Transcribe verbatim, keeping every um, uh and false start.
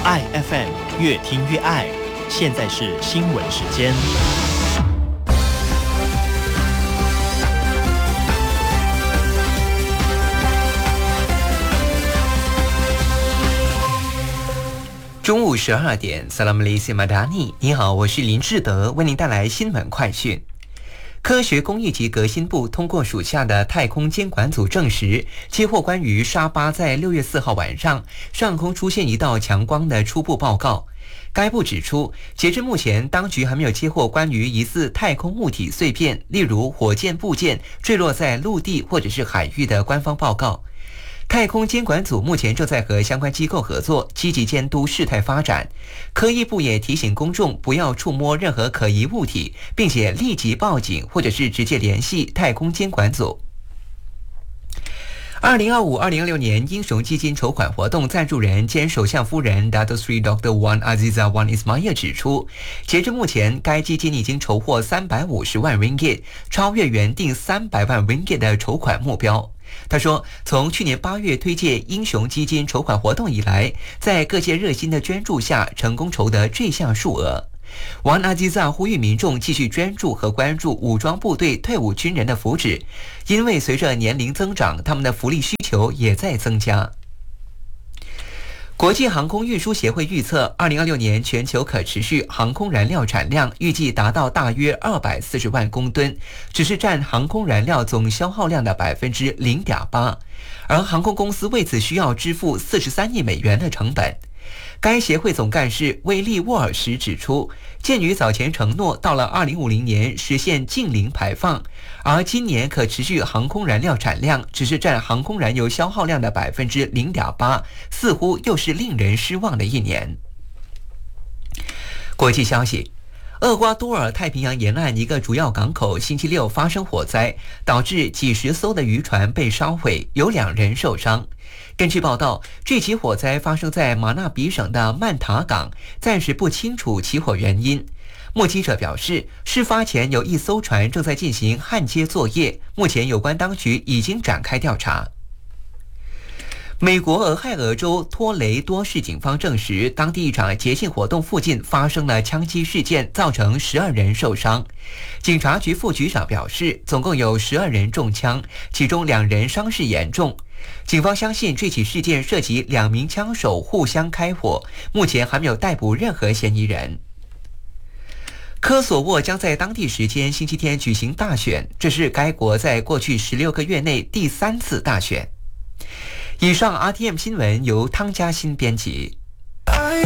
爱 F M 越听越爱，现在是新闻时间。 中午十二点 Salam Malaysia Madani， 你好，我是林志德，为您带来新闻快讯。科学工艺及革新部通过属下的太空监管组证实，接获关于沙巴在六月四号晚上上空出现一道强光的初步报告。该部指出，截至目前，当局还没有接获关于疑似太空物体碎片，例如火箭部件坠落在陆地或者是海域的官方报告。太空监管组目前正在和相关机构合作，积极监督事态发展。科艺部也提醒公众不要触摸任何可疑物体，并且立即报警或者是直接联系太空监管组。二零二五二零二六年英雄基金筹款活动赞助人兼首相夫人 Dato Sri Doktor Wan Azizah Wan Ismail 指出，截至目前，该基金已经筹获三百五十万 ringgit， 超越原定三百万 ringgit 的筹款目标。他说，从去年八月推介英雄基金筹款活动以来，在各界热心的捐助下，成功筹得这项数额。王阿基萨呼吁民众继续捐助和关注武装部队退伍军人的福祉，因为随着年龄增长，他们的福利需求也在增加。国际航空运输协会预测，二零二六年全球可持续航空燃料产量预计达到大约二百四十万公吨，只是占航空燃料总消耗量的 百分之零点八， 而航空公司为此需要支付四十三亿美元的成本。该协会总干事威利沃尔什指出，鉴于早前承诺到了二零五零年实现净零排放，而今年可持续航空燃料产量只是占航空燃油消耗量的 百分之零点八， 似乎又是令人失望的一年。国际消息，厄瓜多尔太平洋沿岸一个主要港口星期六发生火灾，导致几十艘的渔船被烧毁，有两人受伤。根据报道，这起火灾发生在马纳比省的曼塔港，暂时不清楚起火原因。目击者表示，事发前有一艘船正在进行焊接作业，目前有关当局已经展开调查。美国俄亥俄州托雷多市警方证实，当地一场节庆活动附近发生了枪击事件，造成十二人受伤。警察局副局长表示，总共有十二人中枪，其中两人伤势严重。警方相信这起事件涉及两名枪手互相开火，目前还没有逮捕任何嫌疑人。科索沃将在当地时间星期天举行大选，这是该国在过去十六个月内第三次大选。以上 R T M 新闻由汤嘉欣编辑。